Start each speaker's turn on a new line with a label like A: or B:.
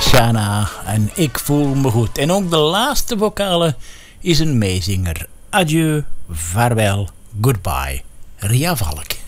A: Shana en Ik voel me goed. En ook de laatste vocale is een meezinger. Adieu, vaarwel, goodbye. Ria Valk.